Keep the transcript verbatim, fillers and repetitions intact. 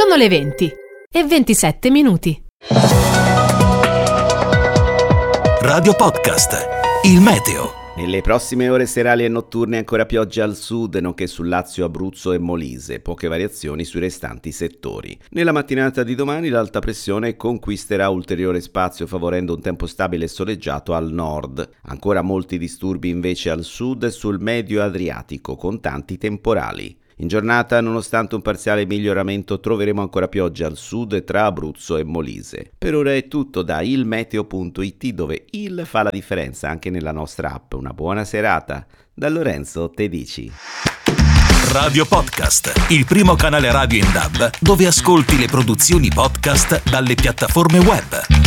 Sono le venti e ventisette minuti. Radio Podcast, il meteo. Nelle prossime ore serali e notturne ancora pioggia al sud, nonché sul Lazio, Abruzzo e Molise, poche variazioni sui restanti settori. Nella mattinata di domani l'alta pressione conquisterà ulteriore spazio favorendo un tempo stabile e soleggiato al nord. Ancora molti disturbi invece al sud e sul medio Adriatico, con tanti temporali. In giornata, nonostante un parziale miglioramento, troveremo ancora pioggia al sud tra Abruzzo e Molise. Per ora è tutto da ilmeteo punto it, dove il fa la differenza anche nella nostra app. Una buona serata da Lorenzo Tedici. Radio Podcast, il primo canale radio in D A B dove ascolti le produzioni podcast dalle piattaforme web.